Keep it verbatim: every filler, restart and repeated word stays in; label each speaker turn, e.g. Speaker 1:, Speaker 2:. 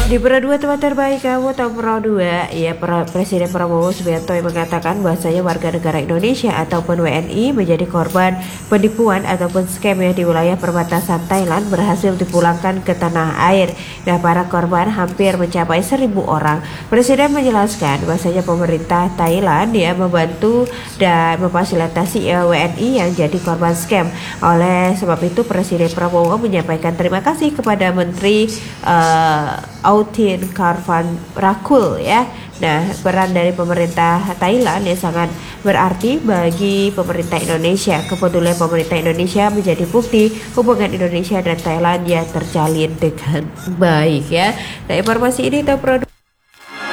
Speaker 1: Di Pro dua teman terbaik kamu tahu Pro dua ya, Presiden Prabowo Subianto yang mengatakan bahwasanya warga negara Indonesia ataupun W N I menjadi korban penipuan ataupun scam yang di wilayah perbatasan Thailand berhasil dipulangkan ke tanah air. Nah, para korban hampir mencapai seribu orang. Presiden menjelaskan bahwasanya pemerintah Thailand ya membantu dan memfasilitasi W N I yang jadi korban scam. Oleh sebab itu Presiden Prabowo menyampaikan terima kasih kepada Menteri uh, Autin Karvan Rakul ya. Nah, peran dari pemerintah Thailand yang sangat berarti bagi pemerintah Indonesia. Kepedulian pemerintah Indonesia menjadi bukti hubungan Indonesia dan Thailand yang terjalin dengan baik ya. Nah, informasi ini kita produksi